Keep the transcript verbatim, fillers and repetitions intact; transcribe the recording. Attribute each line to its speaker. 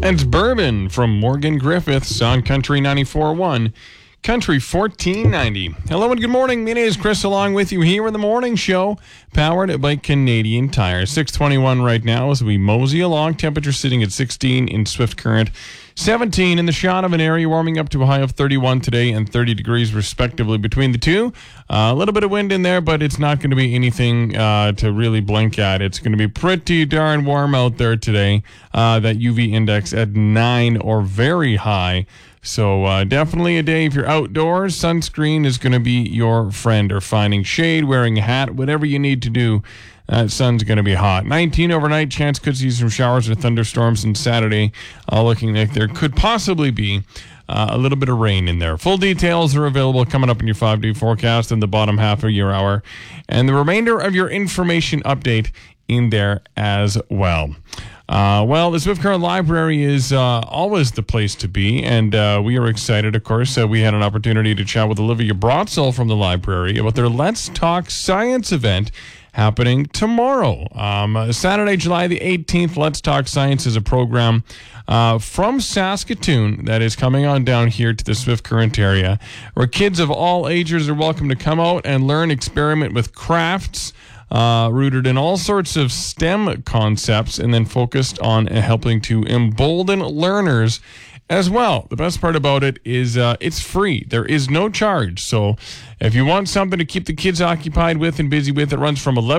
Speaker 1: It's Bourbon from Morgan Griffiths on Country ninety-four point one, Country fourteen ninety. Hello and good morning. My name is Chris, along with you here in the morning show, powered by Canadian Tire. six twenty-one right now as we mosey along. Temperature sitting at sixteen in Swift Current, seventeen in the Shaunavon area, warming up to a high of thirty-one today and thirty degrees respectively between the two. Uh, a little bit of wind in there, but it's not going to be anything uh, to really blink at. It's going to be pretty darn warm out there today. Uh, that U V index at nine or very high. So uh, definitely a day if you're outdoors. Sunscreen is going to be your friend, or finding shade, wearing a hat, whatever you need to do. That uh, sun's going to be hot. nineteen overnight, chance could see some showers or thunderstorms on Saturday. Uh, looking like there could possibly be uh, a little bit of rain in there. Full details are available coming up in your five-day forecast in the bottom half of your hour. And the remainder of your information update in there as well. Uh, well, the Swift Current Library is uh, always the place to be, and uh, we are excited, of course. Uh, we had an opportunity to chat with Olivia Brotzel from the library about their Let's Talk Science event happening tomorrow. Um, uh, Saturday, July the eighteenth, Let's Talk Science is a program uh, from Saskatoon that is coming on down here to the Swift Current area, where kids of all ages are welcome to come out and learn, experiment with crafts, Uh, rooted in all sorts of STEM concepts, and then focused on uh, helping to embolden learners as well. The best part about it is uh, it's free. There is no charge. So if you want something to keep the kids occupied with and busy with, it runs from eleven